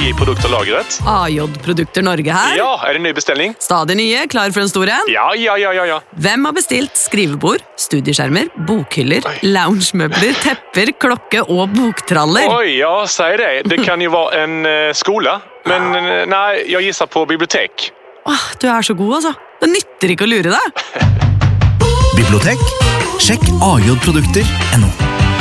Allergiprodukter-lagret. AJ-produkter Norge her. Ja, det ny bestelling? Stadig nye, klar for en stor en. Ja. Hvem har bestilt skrivebord, studieskjermer, bokhyller, loungemøbler, tepper, klokke og boktraller? Oi, ja, säg det. Det kan ju vara en skola. Men nej, jag gissar på bibliotek. Du er så god, altså. Det nytter ikke å lure deg. Bibliotek? Sjekk ajprodukter.no.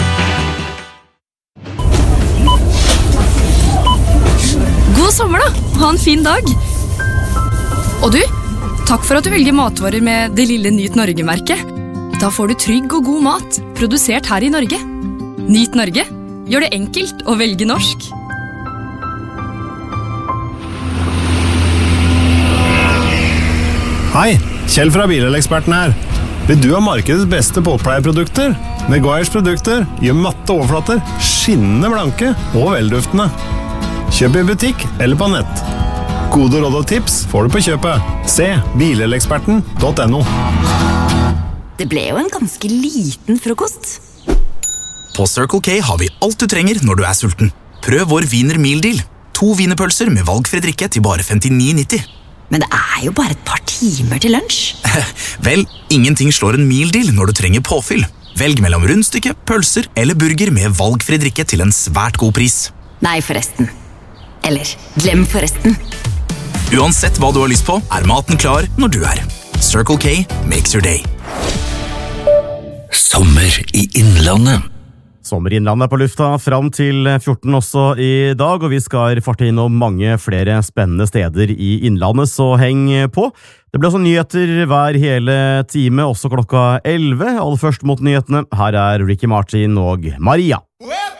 God sommer da, ha en fin dag. Og du, takk for at du velger matvarer med det lille Nyt Norge-merket. Da får du trygg og god mat, produsert her i Norge. Nyt Norge, gjør det enkelt å velge norsk. Hei, Kjell fra Bileleksperten her. Vil du ha markedets beste båtpleieprodukter? Meguiars produkter gjør matte overflater, skinnende blanke og velduftende. Kjøp i butikk eller på nett. Gode råd og tips får du på kjøpet. Se bileleksperten.no. Det ble jo en ganske liten frokost. På Circle K har vi alt du trenger når du er sulten. Prøv vår Wiener Meal Deal. 2 wienerpølser med valgfri drikke til bare 59,90. Men det er jo bare et par timer til lunsj. Vel, ingenting slår en meal deal når du trenger påfyll. Velg mellom rundstykke, pølser eller burger med valgfri drikke til en svært god pris. Nei, forresten. Eller, glem forresten. Uansett hva du har lyst på, er maten klar når du er. Circle K makes your day. Sommer i Innlandet. Sommer i Innlandet på lufta fram til 14 også i dag, og vi skal farte innom mange flere spennende steder i Innlandet, så heng på. Det blir også nyheter hver hele time, også klokka 11. Aller først mot nyhetene, her er Ricky Martin og Maria.